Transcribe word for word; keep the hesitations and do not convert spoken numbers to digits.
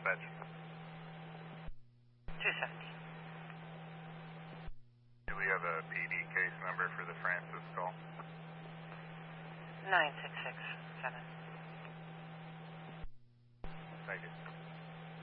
dispatch. two seventy. Do we have a P D case number for the Francis call? nine six six seven. Thank you.